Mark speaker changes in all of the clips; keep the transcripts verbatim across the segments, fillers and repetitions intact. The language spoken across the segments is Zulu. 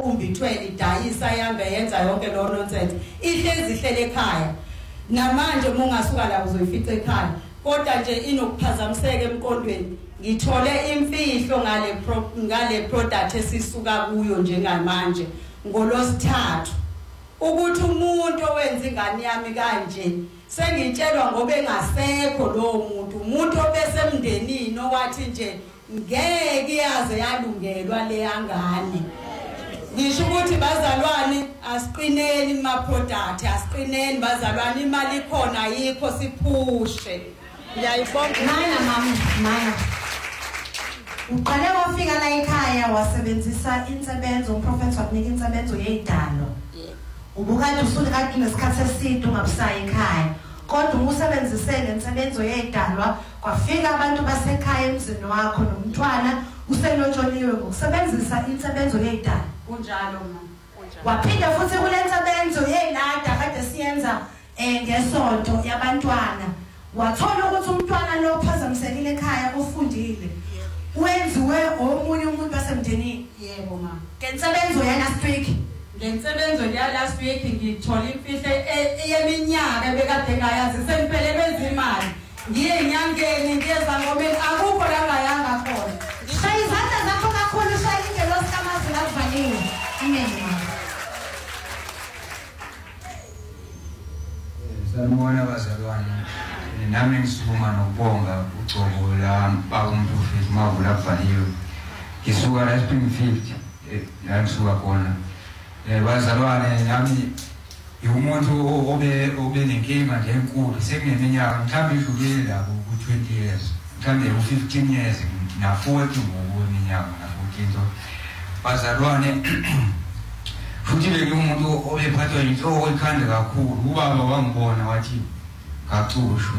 Speaker 1: qumbi ithwele idayisa yambe yenza yonke lo nonsense ihlezi ihlele ekhaya namanje uma ungasuka la uzoyifica ekhaya kodwa nje inokuphazamiseka emqondweni ngithole imfihlo ngale ngale product esisuka kuyo njengamanje ngolosithathu ukuthi umuntu owenza ingane yami kanje sengitshelwa ngoba engasekho lo muntu umuntu obesemndenini owathi nje ngeke yaze yalungelwa le yangane ngisho ukuthi bazalwane asiqineni ma product asiqineni bazalwane imali ikhona yikho siphushe ngiyayibonga
Speaker 2: mana mama mana uqale wafika la ekhaya wasebenzisa insebenzo umprofeti wakunika insebenzo yeyidalo ubukade usukade nesikhathi eside ungabusayi ekhaya kodwa umusebenzisele insebenzo yeyidalwa kwafika abantu basekhaya emzini wakho nomntwana usenotshoniwe ngokusebenzisa insebenzo yeyidalwa
Speaker 1: kunjalo mama
Speaker 2: waphinda futhi kule nsebenzo yeyilada kade siyenza eh ngesonto yabantwana wathola ukuthi umntwana lo phazamisekile ekhaya ufundile wenziwe omunye umuntu wasemndenini
Speaker 1: yebo mama
Speaker 2: ngensebenzo ya last week
Speaker 1: ngensebenzo ya last week ngithola imfihlo eyeminyaka ebekade ngayazi sempelelwe izimali ngiye enyangeni ngiyeza ngomeni akukho la ngayanga khona
Speaker 2: shaya izandla zakho kakhulu shaya indlela osikamazi lakuvaliwe amen
Speaker 3: sanibona bazalwane nami ngisukuma nokubonga uGcobo la bakumprofeti mavula kuvaliwe ngisuka la Springfield la ngisuka khona eh bazalwane nami umuntu obe obe nenkinga nje enkulu sekuneminyaka mhlawumbe idlulile la ku twenty years mhlawumbe u fifteen years na forty ngokweminyaka na fourteen so bazalwane futhi bekumuntu obephathwa inhloko ikhanda kakhulu ubaba wangibona wathi kacushwe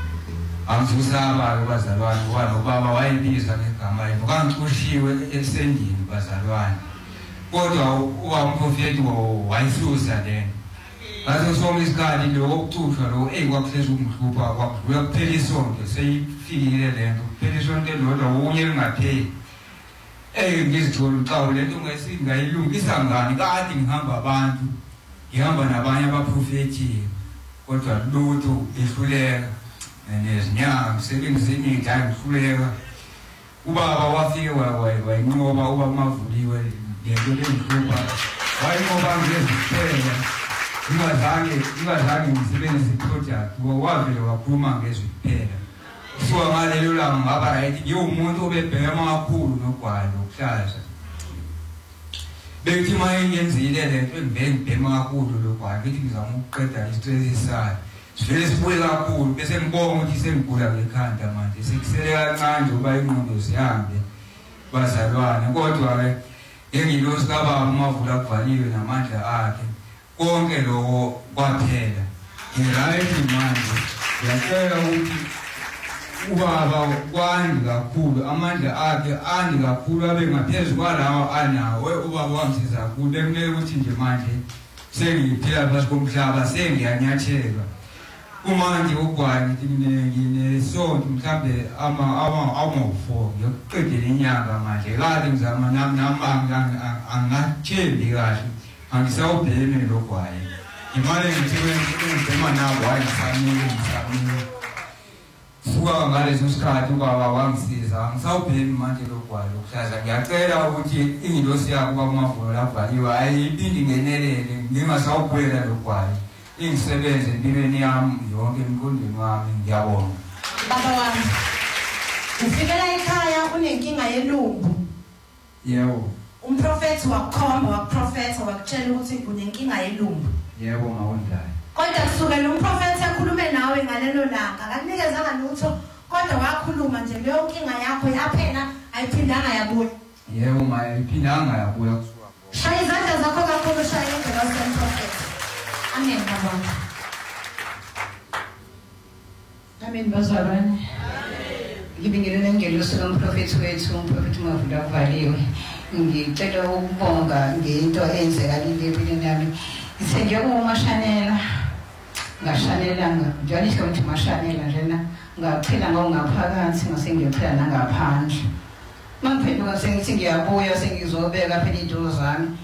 Speaker 3: amvusaba bazalwane ngoba ubaba wayebiza ngegama lakhe ngangicushiwe esendini bazalwane kodwa uwamprofeti wayisusa lena ngathi sonke isikhathi lo okucushwa lo ekwakuhlezi umhlupha kwakudlula kuphela isonto seyifikile lento kuphela isonto lodwa unye lingapheli eh ngizithola ucawu lento ngesingayilungisa ngani kade ngihamba abantu ngihamba nabanye abaprofeti kodwa lutho ihluleka nezinyanga sebenzini njalo ihluleka ubaba wafike wayinqoba uba mavuliwe lento lenhlupha wayinqoba ngeziphela ingazange ingazange ngisebenzise project wavele wakhuluma ngeziphela kusuka ngalelo langa ngaba right ngiwumuntu obebhema kakhulu nogwalo okuhlaza bethi maye ngenzile lento engibhema kakhulu logwalo bethi ngizama ukuqeda istress sayo sivele sibuye kakhulu bese ngibonga ukuthi sengigula ngekhanda manje sekusele kancane uba ingqondo zihambe bazalwane kodwa ke engilosi kababa umavula kuvaliwe namandla akhe konke lokho kwaphela ngirayithi manje ngiyacela ukuthi ubaba kwandi kakhulu amandla akhe andi kakhulu abe ngaphezulu kwalawo anawo ubaba wamsiza kakhulu bekumele ukuthi nje manje sengiphila phasi komhlaba sengiyanyatheka kumanje ugwani nginesonto mhlambe ama ama ama-four ngiyokuqedela inyanga manje kade ngizama nami nami angathembi kahle angisawubhemi lo gwayi imali ngithiwe ngibhema nabo ayisamile ngisamile fuka ngaleso sikhathi ubaba wangisiza angisawubhemi manje lo gwayi lokuhlaza ngiyacela ukuthi ingilosi yakho bakumavolo lavaliwe ayiphindi ngenelele ngingasawubuyela lo gwayi ingisebenze empilweni yami yonke emqondweni wami ngiyabonga
Speaker 2: baba wami ufikela ekhaya unenkinga yelumbu
Speaker 3: yebo
Speaker 2: umprofeti wakhomba wakuprofetha wakutshela ukuthi unenkinga yelumbu
Speaker 3: yebo ngawondlayo
Speaker 2: kodwa kusukela umprofeti akhulume nawe ngalelo langa akunikezanga lutho kodwa wakhuluma nje leyo nkinga yakho yaphela ayiphindanga yabuya
Speaker 3: yebo maye iphindanga yabuya kusuka khona
Speaker 2: shaya izandla zakho kakhulu shaya indlela somprofeti amen baba
Speaker 4: amen bazalwane ngibingelela ngelosi lomprofeti wethu umprofeti Mavula kuvaliwe ngicela ukubonga ngento enzekalile empilweni yami ngithe njengomashanela ngashanelanga njalo isho ukuthi mashanela njena ngaphila ngaphakathi ngase ngiyophila nangaphandle mangiphenduka sengithi ngiyabuya sengizobeka phela into zami